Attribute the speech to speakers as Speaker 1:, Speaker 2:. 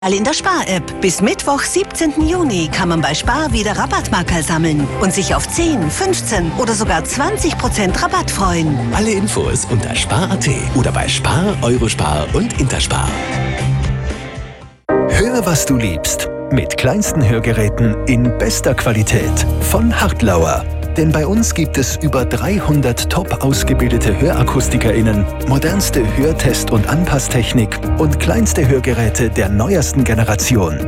Speaker 1: In der Spar-App. Bis Mittwoch, 17. Juni kann man bei Spar wieder Rabattmarkerl sammeln und sich auf 10, 15 oder sogar 20% Rabatt freuen.
Speaker 2: Alle Infos unter spar.at oder bei Spar, Eurospar und Interspar.
Speaker 3: Hör, was du liebst. Mit kleinsten Hörgeräten in bester Qualität von Hartlauer. Denn bei uns gibt es über 300 top ausgebildete HörakustikerInnen, modernste Hörtest- und Anpasstechnik und kleinste Hörgeräte der neuesten Generation.